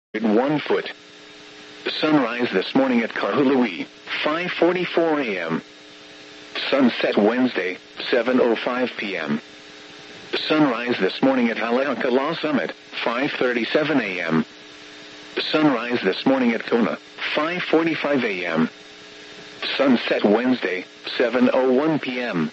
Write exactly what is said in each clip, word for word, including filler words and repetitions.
one foot. Sunrise this morning at Kahului, five forty-four a m Sunset Wednesday, seven oh five p m Sunrise this morning at Haleakala Summit, five thirty-seven a m Sunrise this morning at Kona, five forty-five a m Sunset Wednesday, seven oh one p m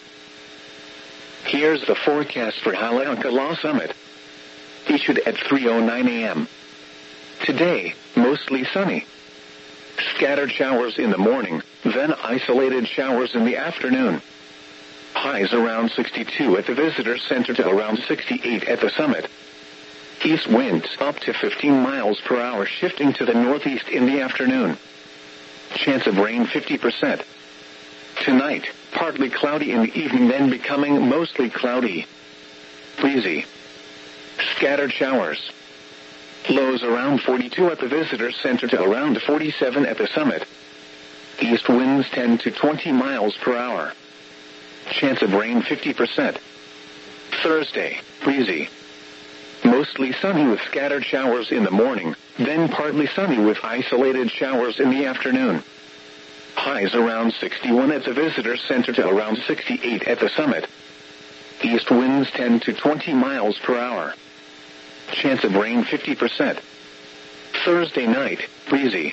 Here's the forecast for Haleakala Summit. Issued at three oh nine a m Today, mostly sunny. Scattered showers in the morning, then isolated showers in the afternoon. Highs around sixty-two at the visitor center to around sixty-eight at the summit. East winds up to fifteen miles per hour, shifting to the northeast in the afternoon. Chance of rain fifty percent. Tonight, partly cloudy in the evening, then becoming mostly cloudy. Breezy. Scattered showers. Lows around forty-two at the visitor center to around forty-seven at the summit. East winds ten to twenty miles per hour. Chance of rain fifty percent. Thursday, breezy. Mostly sunny with scattered showers in the morning, then partly sunny with isolated showers in the afternoon. Highs around sixty-one at the visitor center to around sixty-eight at the summit. East winds ten to twenty miles per hour. Chance of rain fifty percent. Thursday night, breezy.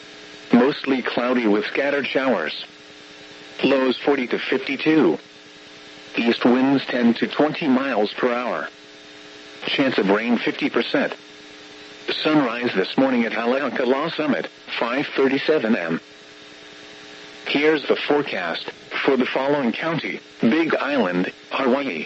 Mostly cloudy with scattered showers. Lows forty to fifty-two. East winds ten to twenty miles per hour. Chance of rain fifty percent. Sunrise this morning at Haleakala Summit, five thirty-seven a m Here's the forecast for the following county: Big Island, Hawaii.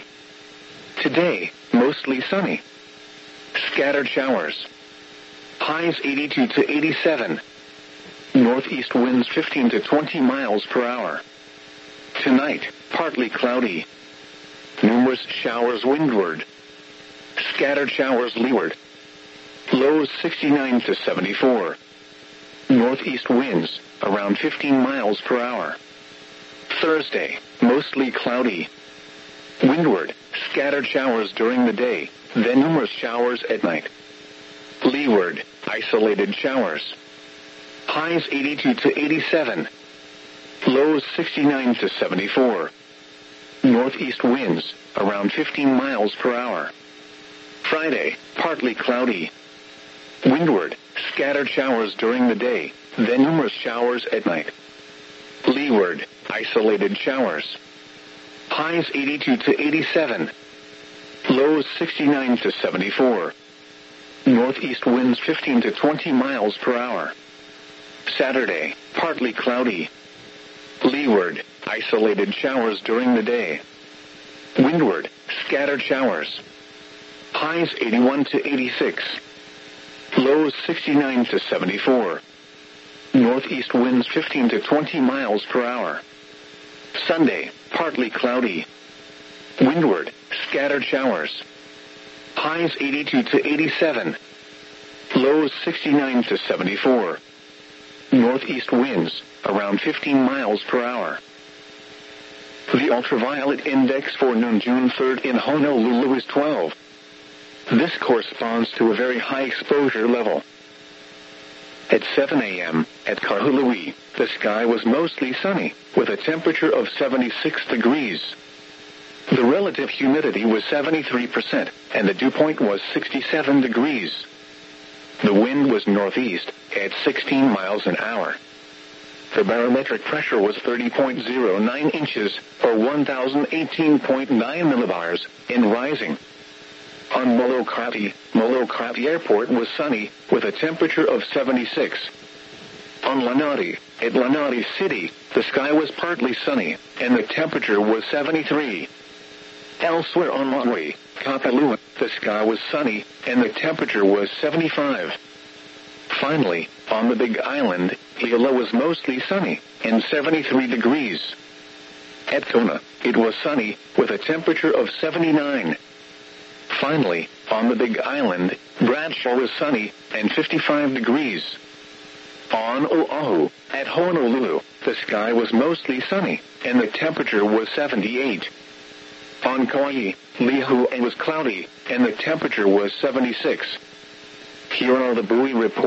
Today, mostly sunny. Scattered showers. Highs eighty-two to eighty-seven. Northeast winds fifteen to twenty miles per hour. Tonight, partly cloudy. Numerous showers windward. Scattered showers leeward. Lows sixty-nine to seventy-four. Northeast winds around fifteen miles per hour. Thursday, mostly cloudy. Windward, scattered showers during the day, then numerous showers at night. Leeward, isolated showers. Highs eighty-two to eighty-seven. Lows sixty-nine to seventy-four. Northeast winds around fifteen miles per hour. Friday, partly cloudy. Windward, scattered showers during the day, then numerous showers at night. Leeward, isolated showers. Highs eighty-two to eighty-seven. Lows sixty-nine to seventy-four. Northeast winds fifteen to twenty miles per hour. Saturday, partly cloudy. Leeward, isolated showers during the day. Windward, scattered showers. Highs eighty-one to eighty-six. Lows sixty-nine to seventy-four. Northeast winds fifteen to twenty miles per hour. Sunday, partly cloudy. Windward, scattered showers. Highs eighty-two to eighty-seven. Lows sixty-nine to seventy-four. Northeast winds around fifteen miles per hour. The ultraviolet index for noon June third in Honolulu is twelve. This corresponds to a very high exposure level. At seven a m at Kahului, the sky was mostly sunny, with a temperature of seventy-six degrees. The relative humidity was seventy-three percent, and the dew point was sixty-seven degrees. The wind was northeast, at sixteen miles an hour. The barometric pressure was thirty point zero nine inches, or one thousand eighteen point nine millibars, in rising. On Molokai, Molokai Airport was sunny, with a temperature of seventy-six. On Lanai, at Lanai City, the sky was partly sunny, and the temperature was seventy-three. Elsewhere on Maui, Kapalua, the sky was sunny, and the temperature was seventy-five. Finally, on the Big Island, Hilo was mostly sunny, and seventy-three degrees. At Kona, it was sunny, with a temperature of seventy-nine. Finally, on the Big Island, Bradshaw was sunny, and fifty-five degrees. On Oahu, at Honolulu, the sky was mostly sunny, and the temperature was seventy-eight. On Kauai, Lihue was cloudy, and the temperature was seventy-six. Here are the buoy reports.